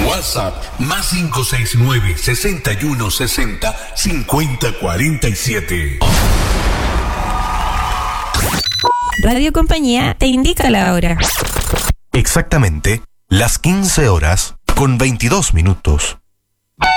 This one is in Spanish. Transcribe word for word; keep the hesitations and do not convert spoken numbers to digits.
WhatsApp más cinco seis nueve, sesenta y uno sesenta, cincuenta cuarenta y siete. Radio Compañía te indica la hora. Exactamente las quince horas con veintidós minutos.